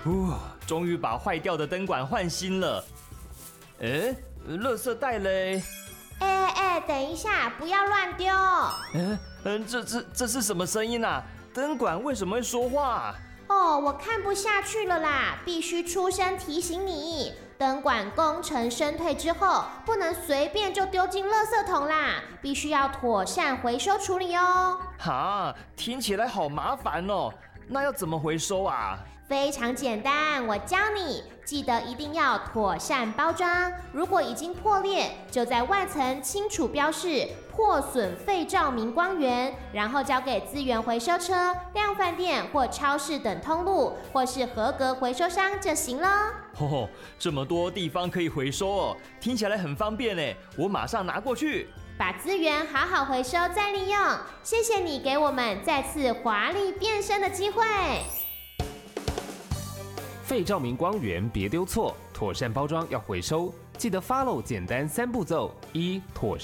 终于把坏掉的灯管换新了。垃圾袋嘞？ 等一下，不要乱丢。 这是什么声音啊？灯管为什么会说话？ 我看不下去了啦，必须出声提醒你，灯管功成身退之后，不能随便就丢进垃圾桶啦，必须要妥善回收处理哦。 听起来好麻烦哦，那要怎么回收啊？ 非常简单，我教你，记得一定要妥善包装。如果已经破裂，就在外层清楚标示破损废照明光源，然后交给资源回收车、量贩店或超市等通路，或是合格回收商就行了。 这么多地方可以回收哦，听起来很方便呢，我马上拿过去。 把资源好好回收再利用，谢谢你给我们再次华丽变身的机会。 废照明光源别丢错，妥善包装要回收，记得 follow 简单3步骤：1、妥善